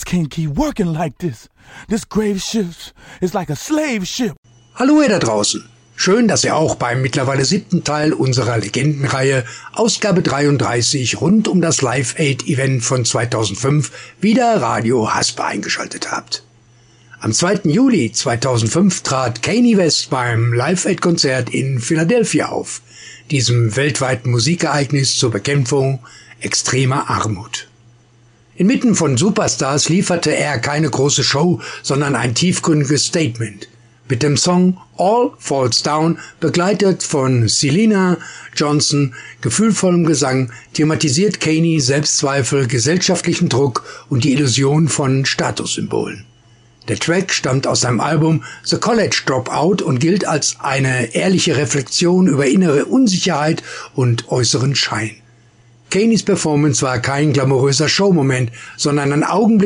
can't keep working like this. This grave ship is like a slave ship. Hallo ihr da draußen. Schön, dass ihr auch beim mittlerweile 7. Teil unserer Legendenreihe, Ausgabe 33, rund um das Live Aid Event von 2005 wieder Radio Hasper eingeschaltet habt. Am 2. Juli 2005 trat Kanye West beim Live Aid Konzert in Philadelphia auf, diesem weltweiten Musikereignis zur Bekämpfung extremer Armut. Inmitten von Superstars lieferte er keine große Show, sondern ein tiefgründiges Statement. Mit dem Song All Falls Down, begleitet von Selena Johnson, gefühlvollem Gesang, thematisiert Kanye Selbstzweifel, gesellschaftlichen Druck und die Illusion von Statussymbolen. Der Track stammt aus seinem Album The College Dropout und gilt als eine ehrliche Reflexion über innere Unsicherheit und äußeren Schein. Kanyes Performance war kein glamouröser Showmoment, sondern ein Augenblick